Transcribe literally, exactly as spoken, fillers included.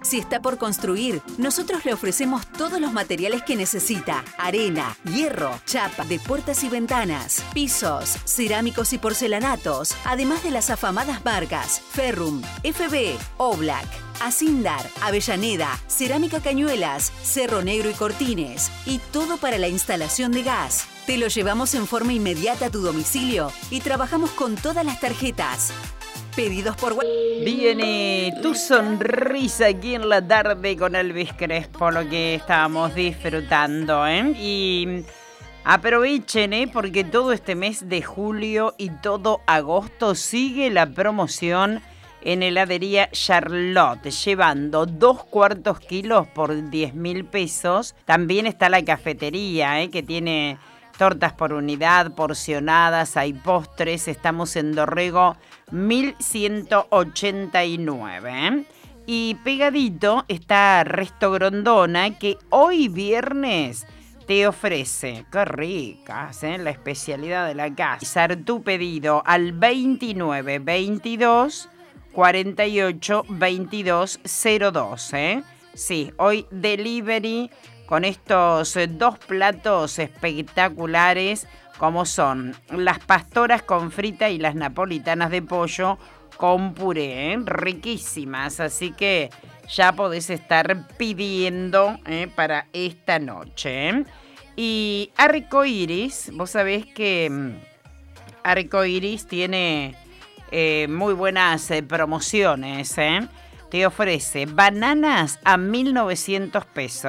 Si está por construir, nosotros le ofrecemos todos los materiales que necesita. Arena, hierro, chapa de puertas y ventanas, pisos, cerámicos y porcelanatos, además de las afamadas marcas Ferrum, F B, Oblak, Asindar, Avellaneda, Cerámica Cañuelas, Cerro Negro y Cortines. Y todo para la instalación de gas. Te lo llevamos en forma inmediata a tu domicilio y trabajamos con todas las tarjetas. Pedidos por web. Viene tu sonrisa aquí en la tarde con Elvis Crespo, lo que estábamos disfrutando, ¿eh? Y aprovechen, ¿eh? Porque todo este mes de julio y todo agosto sigue la promoción en heladería Charlotte, llevando dos cuartos kilos por diez mil pesos. También está la cafetería, ¿eh? Que tiene tortas por unidad, porcionadas, hay postres. Estamos en Dorrego mil ciento ochenta y nueve. ¿eh? Y pegadito está Resto Grondona, que hoy viernes te ofrece, qué ricas, ¿eh? La especialidad de la casa. Realizar tu pedido al veintinueve veintidós cuarenta y ocho veintidós cero dos. ¿eh? Sí, hoy delivery con estos dos platos espectaculares como son las pastoras con frita y las napolitanas de pollo con puré, ¿eh? Riquísimas, así que ya podés estar pidiendo ¿eh? para esta noche. ¿eh? Y Arcoiris, vos sabés que Arcoiris tiene eh, muy buenas eh, promociones, ¿eh? Te ofrece bananas a mil novecientos pesos.